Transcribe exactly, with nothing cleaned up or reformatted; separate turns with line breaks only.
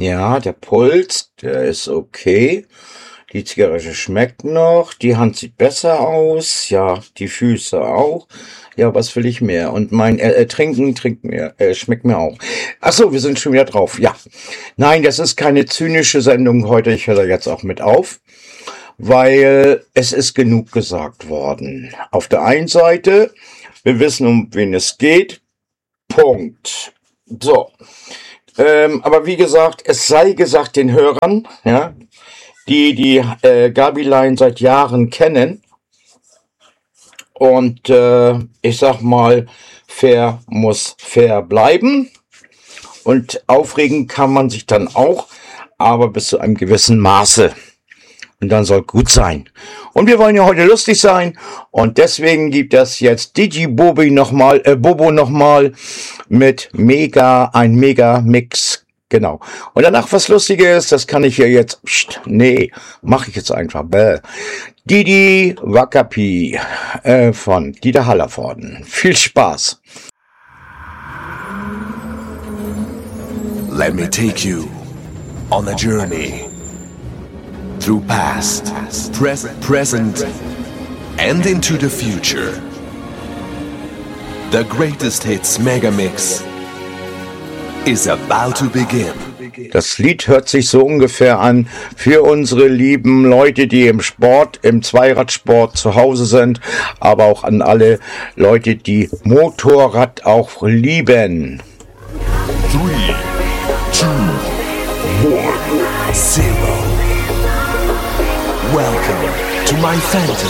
Ja, der Puls, der ist okay. Die Zigarette schmeckt noch. Die Hand sieht besser aus. Ja, die Füße auch. Ja, was will ich mehr? Und mein äh, äh, Trinken, trinkt mir, äh, schmeckt mir auch. Ach so, wir sind schon wieder drauf. Ja. Nein, das ist keine zynische Sendung heute. Ich höre da jetzt auch mit auf, weil es ist genug gesagt worden. Auf der einen Seite, wir wissen, um wen es geht. Punkt. So. Ähm, aber wie gesagt, es sei gesagt den Hörern, ja, die die äh, Gabilein seit Jahren kennen. Und äh, ich sag mal, fair muss fair bleiben. Und aufregen kann man sich dann auch, aber bis zu einem gewissen Maße. Und dann soll gut sein. Und wir wollen ja heute lustig sein. Und deswegen gibt es jetzt Digi Bobi nochmal, äh, Bobo nochmal mit Mega, ein Mega-Mix. Genau. Und danach was Lustiges, das kann ich ja jetzt, pst, nee, mache ich jetzt einfach. Bäh. Didi Wakapi äh, von Dieter Hallervorden. Viel Spaß.
Let me take you on a journey through past, pres- present, and into the future. The greatest hits Megamix is about to begin.
Das Lied hört sich so ungefähr an für unsere lieben Leute, die im Sport, im Zweiradsport zu Hause sind, aber auch an alle Leute, die Motorrad auch lieben.
Three, two, one, zero. Welcome to my fantasy.